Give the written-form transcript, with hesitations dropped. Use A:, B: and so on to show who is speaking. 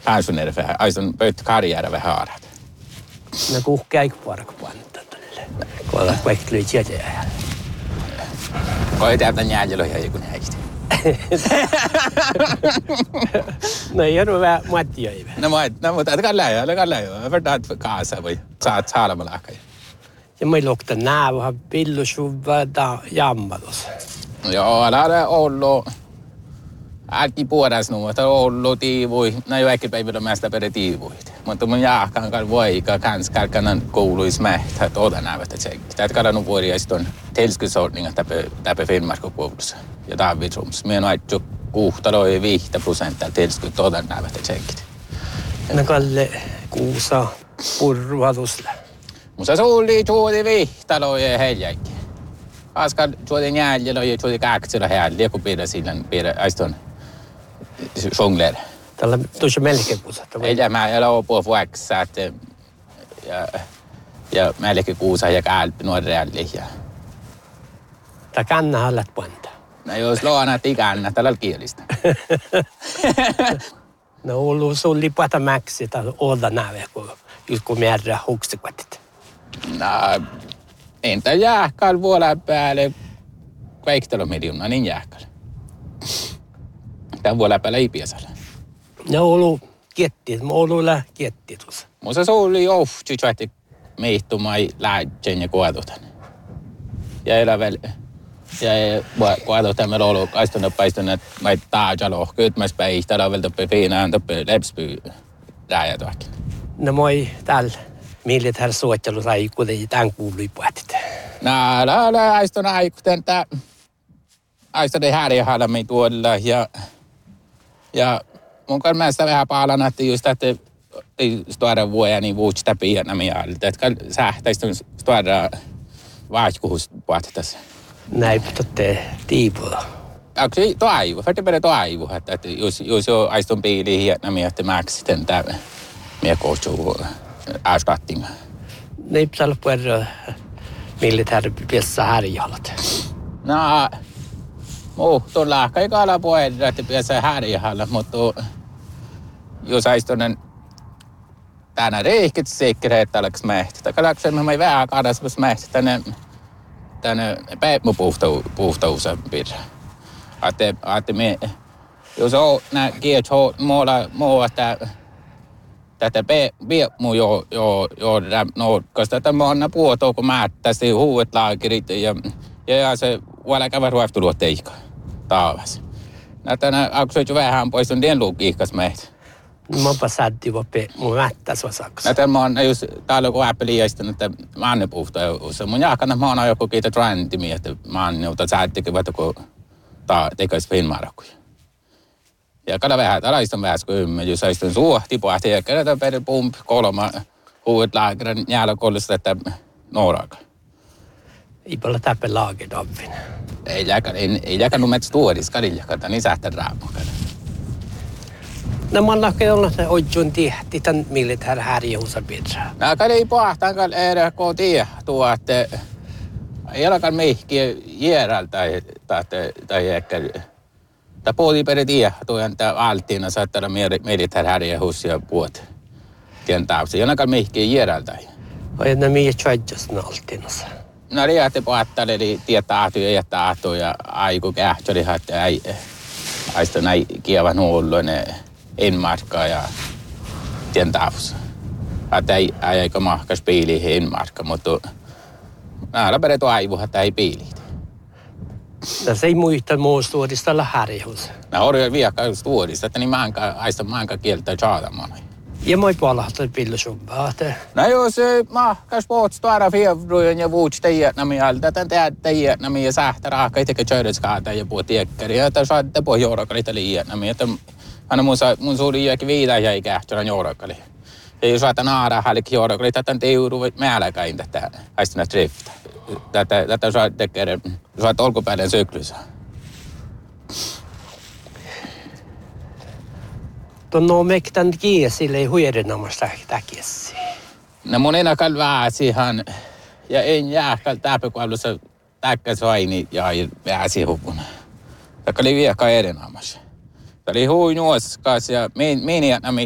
A: pensionärer för alltså bytt karriär för harat.
B: No kuhkea ei parku panta tälle. Kolla kaikki lyö tietä.
A: Kai täältä njääjälo ja kun häisti.
B: No ei ole vähän mattia.
A: No mutta kalla jo. Vertaat kaasa voi. Saat saalamalakai.
B: Ja mä lukta näävä pillusuva da jammalus.
A: Joo, älä ollo. Äkki puodas nu, mutta ollo tiivui. No jo äkki päivillä mästä pere tiivuit. Mutta mun jahkan kan voika kans kalkanan kouluis mähtä, että oda näyvät tsekki. Tätä kallan vuoriaiston telskysortninga täpä Finnmark-koulussa. Ja Davidsrums. Mie on aittu 6,5% telskyt oda näyvät tsekki.
B: No kalle kuusa purrualusla.
A: Musta suuli tuoti vihtaloja heljäikki. Askan tuoti njäljälo ja tuoti kaksilla heljä, kun pidä sillan pidä aiston sjongler.
B: Tällä tuossa melkein kuusa.
A: Ei mä ei ole puhua vuoksa, että ja melkein kuusa ja kälpi nuorrealli.
B: Tää kanna hallat panta.
A: No jos loana tikanna tällä kielistä.
B: No ollut sulli pata mäksi tai olla näve, kun määrä huksikuotit.
A: No, entä jääkkäl vuoden päälle 20 miljoonaa, niin jääkkäl. Tämän vuoden päälle ei piesalla.
B: No ollut kettit, mä ollut kettit tuossa.
A: Musta se oli johti, että meihtumai läätsen ja kuotutan. Ja eläväl, ja kuotutan meillä ollut kaistunut paistunut, että mä ei taajalo, kytmäs päihtä, lavel toppe fiinaan, toppe lepspy, rääjätuakin.
B: No moi täällä. Millet här suottelu sai kuitenkin tämän kuului puhutit?
A: No, aistun aikuten, että aistun ei härjähällä mei tuolla ja mun kanssa vähän paalana, että just että ei stora vuoja niin vuotta piirna mieltä, että sähtäistun stora vaihkuhus puhutas.
B: Näin puhutte tiipua.
A: Onko se toivu? Färti pere toivu, että jos jo aistun piiliin hieno mieltä mäksi tämän mie koostuu avstattinga.
B: Ne pitää olla puhuta millet här piessä härjalat.
A: No, tuolla kaikalla puhuta, että piessä härjahalla, mutta jos aistunen tänä reikit sekere, että oleks mähti. Takalakseen mä ei vähän kadaspas mähti tänne päiväpuhtausa pidä. Että me, jos on nää kietsoo muuta, tätä mu jo no koska tämä on puoto kun määttäisi huuet laakerit ja se voi käydä ruoftulua teikka taavas. Näitä aksoit vähän pois on den logiikas meitä.
B: Mä pasatti vape mun mättäs vasaks.
A: Näitä mä oon just täällä kun äppeliäistä että mannepuhtaus. Mun jahkana mä oon joku kiitä trendimiä että manneutta säättekevät kun tekäis Finnmarkkuja. Ja kada vähän tällaista vähän kuin jos aistun suohti pohti ja kerta per pump kolma huudet laakeran jäällä koulusta että nooraka.
B: Ei paljon täppä laake davvin.
A: Ei jäkä numet stuodis kadiljakata niin sähtän raapukata.
B: No mä lakke olla se ojun tihti tän millet här härjuusa pidra.
A: No kada ei pohtaan kal ere ko tuo että ei alkan meihkiä jäärällä tai ehkä tämä puhuti per tiedä, tuon tämä alttiina saattaa meidät härjähus ja puhut tien taavassa. Jonakaan mehkiä jäädältä.
B: Vai ne mihin tjadjas ne alttiinassa?
A: No riitti puhuttalle, eli tietää ja aiku kähtsäli, että ei aista näin kievä nuolloinen enmarkkaa ja tien taavassa. Että ei aika mahkas piiliin enmarkka, mutta näillä peretu aivu, että ei piiliit.
B: No se ei muista muu stuodista olla härjähus.
A: No oli vielä stuodista, että niin maanka kieltä saadamaan.
B: Ja moi puolahtaa pillusummaa.
A: No jos mahkas puhut stuara fievrujen ja vuots teijätnämiältä, tämän teijätnämiä ja sähtäraakka, eikä tjöydetskaata ja puhut tiekkari. Ja tämän saatte puhut jourakkalita liiätnämiä. Aina mun suuri jääkin viitä ja ei kähtyrän jourakkalli. Ja jos saatan naara hällikki jourakkalita, tämän teuru määlläkäin tätä haistuna drifta. Tätä saat tekee, saat olkupäiden syklyssä.
B: Tuon mektän kiesille ei huidenamasta täkiesi.
A: No mun enäkäl väsihan ja en jääkäl täpäkualussa täkkäsvaini ja väsihuvuna. Tämä oli viekka erinomaisesti. Tämä oli huinuoskas ja meniätnämi